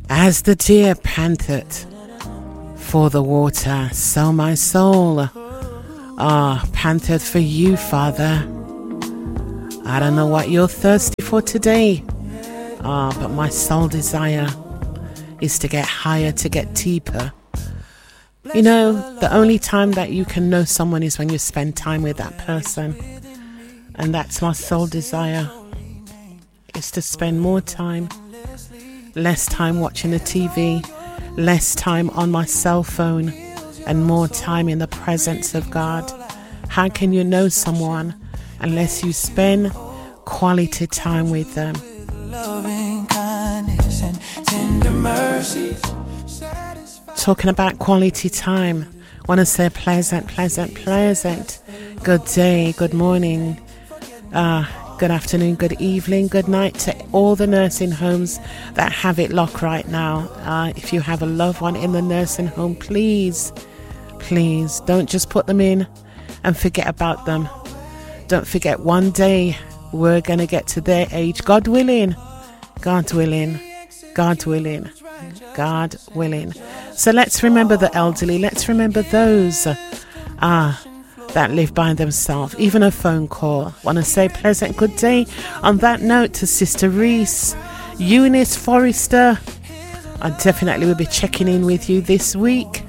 As the deer panteth for the water, so my soul panteth for you, Father. I don't know what you're thirsty for today, but my soul desire is to get higher, to get deeper. You know, the only time that you can know someone is when you spend time with that person. And that's my soul desire, is to spend more time, less time watching the TV, less time on my cell phone, and more time in the presence of God. How can you know someone unless you spend quality time with them? Loving kindness and tender mercies. Talking about quality time, I want to say pleasant. Good day, good morning, good afternoon, good evening, good night to all the nursing homes that have it locked right now. If you have a loved one in the nursing home, please don't just put them in and forget about them. Don't forget, one day we're going to get to their age, God willing. So let's remember the elderly. Let's remember those that live by themselves. Even a phone call. Want to say pleasant good day on that note to Sister Reese, Eunice Forrester. I definitely will be checking in with you this week.